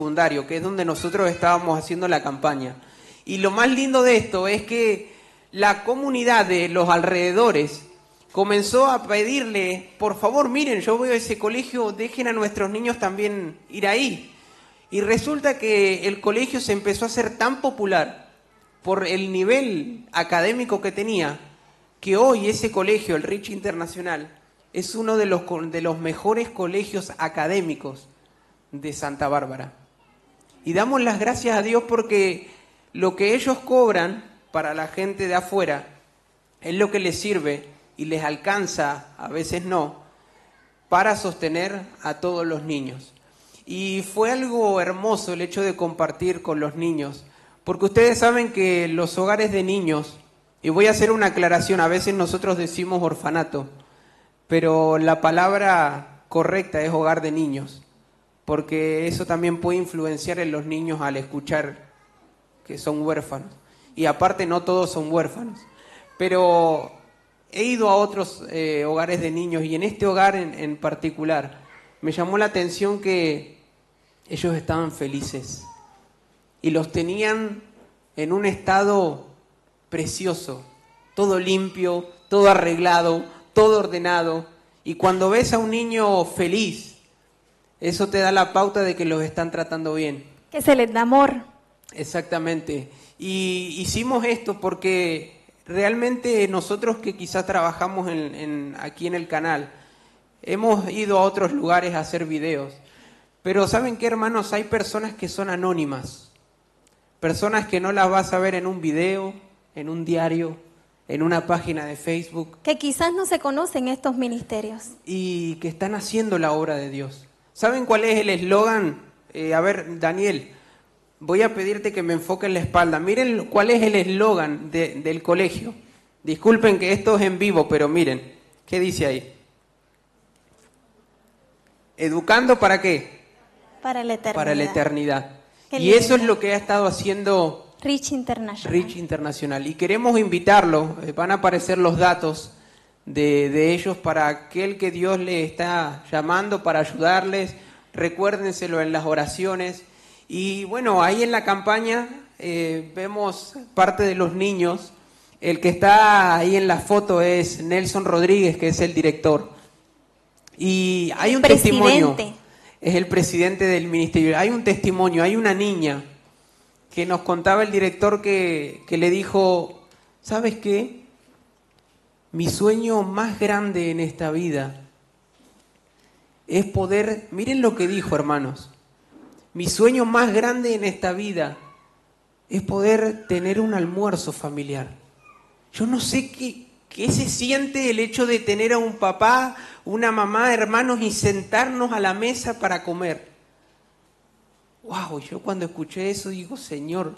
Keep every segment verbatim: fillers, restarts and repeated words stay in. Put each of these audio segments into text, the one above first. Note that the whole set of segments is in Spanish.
secundario, que es donde nosotros estábamos haciendo la campaña. Y lo más lindo de esto es que la comunidad de los alrededores comenzó a pedirle, por favor, miren, yo voy a ese colegio, dejen a nuestros niños también ir ahí. Y resulta que el colegio se empezó a hacer tan popular por el nivel académico que tenía, que hoy ese colegio, el Rich Internacional, es uno de los, de los mejores colegios académicos de Santa Bárbara. Y damos las gracias a Dios porque lo que ellos cobran para la gente de afuera es lo que les sirve y les alcanza, a veces no, para sostener a todos los niños. Y fue algo hermoso el hecho de compartir con los niños, porque ustedes saben que los hogares de niños, y voy a hacer una aclaración, a veces nosotros decimos orfanato, pero la palabra correcta es hogar de niños, porque eso también puede influenciar en los niños al escuchar que son huérfanos. Y aparte no todos son huérfanos, pero he ido a otros eh, hogares de niños y en este hogar en, en particular me llamó la atención que ellos estaban felices y los tenían en un estado precioso, todo limpio, todo arreglado, todo ordenado. Y cuando ves a un niño feliz, eso te da la pauta de que los están tratando bien. Que se les da amor. Exactamente. Y hicimos esto porque realmente nosotros que quizás trabajamos en, en, aquí en el canal, hemos ido a otros lugares a hacer videos. Pero ¿saben qué, hermanos? Hay personas que son anónimas. Personas que no las vas a ver en un video, en un diario, en una página de Facebook. Que quizás no se conocen estos ministerios. Y que están haciendo la obra de Dios. ¿Saben cuál es el eslogan? Eh, a ver, Daniel, voy a pedirte que me enfoque en la espalda. Miren cuál es el eslogan de, del colegio. Disculpen que esto es en vivo, pero miren, ¿qué dice ahí? ¿Educando para qué? Para la eternidad. Para la eternidad. Qué Y lindo. eso es lo que ha estado haciendo Rich International. Rich Internacional. Y queremos invitarlo, eh, van a aparecer los datos de, de ellos para aquel que Dios le está llamando para ayudarles. Recuérdenselo en las oraciones. Y bueno, ahí en la campaña eh, vemos parte de los niños. El que está ahí en la foto es Nelson Rodríguez, que es el director. Y hay un testimonio. Es el presidente del ministerio. Hay un testimonio, hay una niña que nos contaba el director que, que le dijo, ¿sabes qué? Mi sueño más grande en esta vida es poder, miren lo que dijo, hermanos, mi sueño más grande en esta vida es poder tener un almuerzo familiar. Yo no sé qué, qué se siente el hecho de tener a un papá, una mamá, hermanos y sentarnos a la mesa para comer. Wow, yo cuando escuché eso digo, Señor,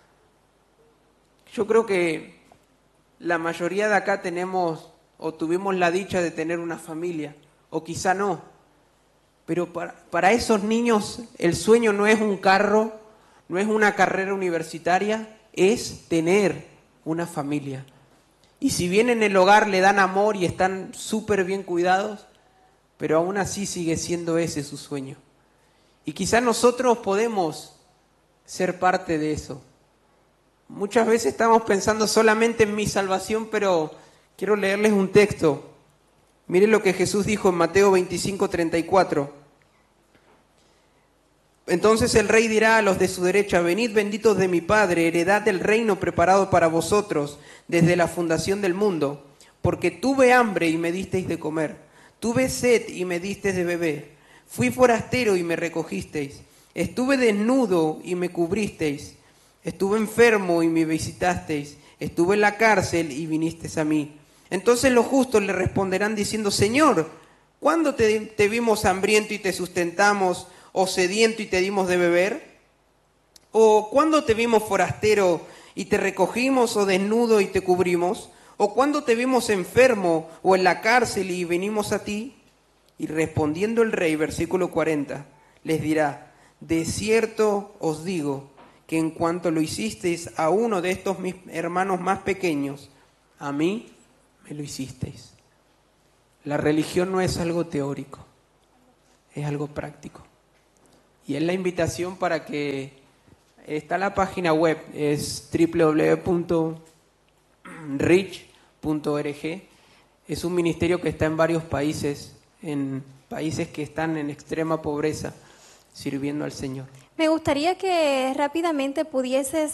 yo creo que la mayoría de acá tenemos o tuvimos la dicha de tener una familia, o quizá no. Pero para, para esos niños el sueño no es un carro, no es una carrera universitaria, es tener una familia. Y si bien en el hogar le dan amor y están súper bien cuidados, pero aún así sigue siendo ese su sueño. Y quizás nosotros podemos ser parte de eso. Muchas veces estamos pensando solamente en mi salvación, pero quiero leerles un texto. Miren lo que Jesús dijo en Mateo veinticinco, treinta y cuatro. Entonces el rey dirá a los de su derecha, venid benditos de mi Padre, heredad del reino preparado para vosotros desde la fundación del mundo. Porque tuve hambre y me disteis de comer, tuve sed y me disteis de beber, fui forastero y me recogisteis, estuve desnudo y me cubristeis, estuve enfermo y me visitasteis, estuve en la cárcel y vinisteis a mí. Entonces los justos le responderán diciendo, Señor, ¿cuándo te, te vimos hambriento y te sustentamos, o sediento y te dimos de beber? ¿O cuándo te vimos forastero y te recogimos, o desnudo y te cubrimos? ¿O cuándo te vimos enfermo o en la cárcel y venimos a ti? Y respondiendo el rey, versículo cuarenta, les dirá, de cierto os digo, que en cuanto lo hicisteis a uno de estos mis hermanos más pequeños, a mí me lo hicisteis. La religión no es algo teórico, es algo práctico. Y es la invitación para que, está la página web, es doble u doble u doble u punto reach punto org. Es un ministerio que está en varios países, en países que están en extrema pobreza, sirviendo al Señor. Me gustaría que rápidamente pudieses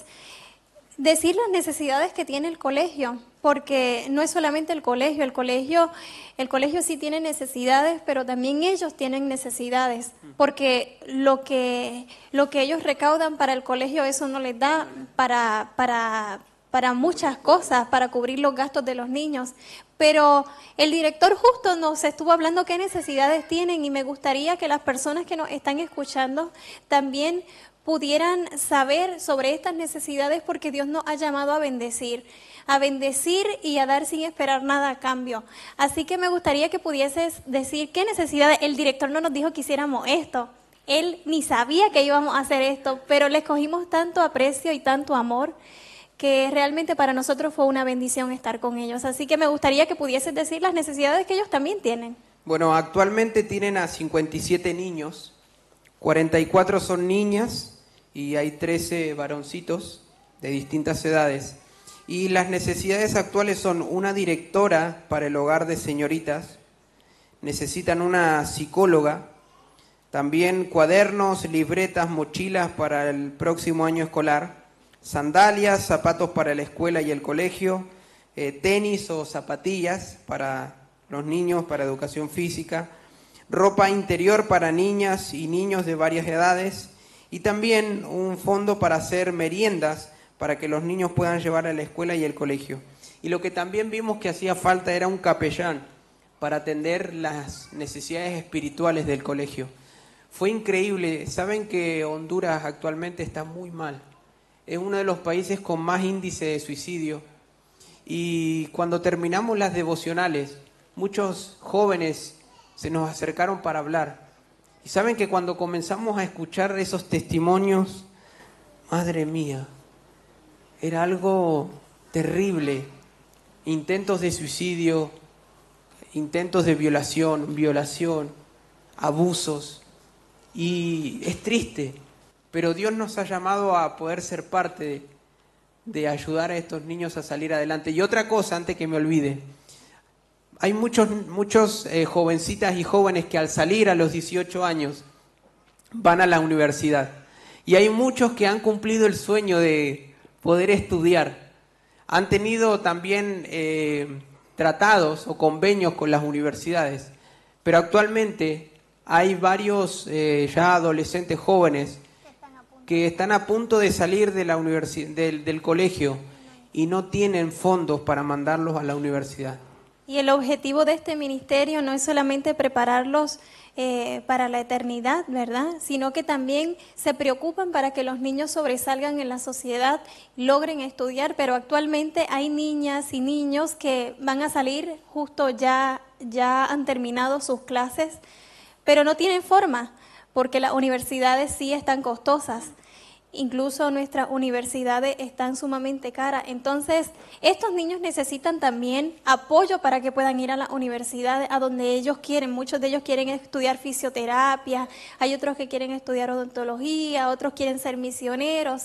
decir las necesidades que tiene el colegio, porque no es solamente el colegio, el colegio, el colegio sí tiene necesidades, pero también ellos tienen necesidades, porque lo que, lo que ellos recaudan para el colegio, eso no les da para, para, para muchas cosas, para cubrir los gastos de los niños. Pero el director justo nos estuvo hablando qué necesidades tienen, y me gustaría que las personas que nos están escuchando también pudieran saber sobre estas necesidades, porque Dios nos ha llamado a bendecir, a bendecir y a dar sin esperar nada a cambio. Así que me gustaría que pudieses decir qué necesidades. El director no nos dijo que hiciéramos esto, él ni sabía que íbamos a hacer esto, pero le escogimos tanto aprecio y tanto amor que realmente para nosotros fue una bendición estar con ellos. Así que me gustaría que pudieses decir las necesidades que ellos también tienen. Bueno, actualmente tienen a cincuenta y siete niños, cuarenta y cuatro son niñas y hay trece varoncitos de distintas edades. Y las necesidades actuales son una directora para el hogar de señoritas, necesitan una psicóloga, también cuadernos, libretas, mochilas para el próximo año escolar, sandalias, zapatos para la escuela y el colegio, eh, tenis o zapatillas para los niños, para educación física, ropa interior para niñas y niños de varias edades, y también un fondo para hacer meriendas para que los niños puedan llevar a la escuela y el colegio. Y lo que también vimos que hacía falta era un capellán para atender las necesidades espirituales del colegio. Fue increíble. Saben que Honduras actualmente está muy mal. Es uno de los países con más índice de suicidio. Y cuando terminamos las devocionales, muchos jóvenes se nos acercaron para hablar. Y saben que cuando comenzamos a escuchar esos testimonios, madre mía, era algo terrible. Intentos de suicidio, intentos de violación, violación, abusos. Y es triste, pero Dios nos ha llamado a poder ser parte de, de ayudar a estos niños a salir adelante. Y otra cosa, antes que me olvide, hay muchos, muchos eh, jovencitas y jóvenes que al salir a los dieciocho años van a la universidad. Y hay muchos que han cumplido el sueño de poder estudiar. Han tenido también eh, tratados o convenios con las universidades. Pero actualmente hay varios eh, ya adolescentes jóvenes que están a punto de salir de la universi- del, del colegio y no tienen fondos para mandarlos a la universidad. Y el objetivo de este ministerio no es solamente prepararlos eh, para la eternidad, ¿verdad? Sino que también se preocupan para que los niños sobresalgan en la sociedad, logren estudiar, pero actualmente hay niñas y niños que van a salir justo ya, ya han terminado sus clases, pero no tienen forma, porque las universidades sí están costosas. Incluso nuestras universidades están sumamente caras. Entonces, estos niños necesitan también apoyo para que puedan ir a las universidades a donde ellos quieren. Muchos de ellos quieren estudiar fisioterapia, hay otros que quieren estudiar odontología, otros quieren ser misioneros.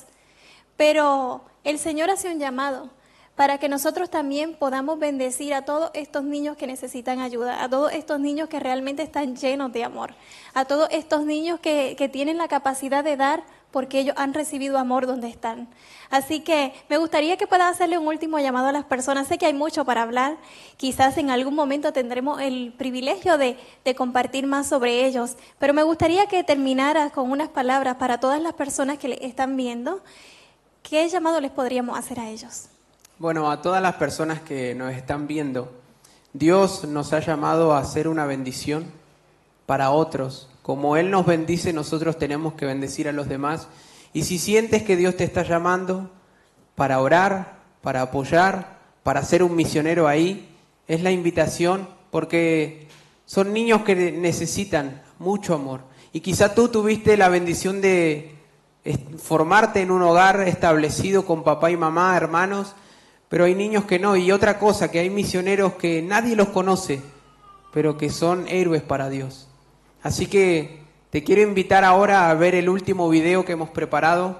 Pero el Señor hace un llamado para que nosotros también podamos bendecir a todos estos niños que necesitan ayuda, a todos estos niños que realmente están llenos de amor, a todos estos niños que, que tienen la capacidad de dar porque ellos han recibido amor donde están. Así que me gustaría que pueda hacerle un último llamado a las personas. Sé que hay mucho para hablar, quizás en algún momento tendremos el privilegio de, de compartir más sobre ellos, pero me gustaría que terminara con unas palabras para todas las personas que le están viendo. ¿Qué llamado les podríamos hacer a ellos? Bueno, a todas las personas que nos están viendo, Dios nos ha llamado a ser una bendición para otros. Como Él nos bendice, nosotros tenemos que bendecir a los demás. Y si sientes que Dios te está llamando para orar, para apoyar, para ser un misionero ahí, es la invitación, porque son niños que necesitan mucho amor. Y quizá tú tuviste la bendición de formarte en un hogar establecido con papá y mamá, hermanos, pero hay niños que no. Y otra cosa, que hay misioneros que nadie los conoce, pero que son héroes para Dios. Así que Te quiero invitar ahora a ver el último video que hemos preparado.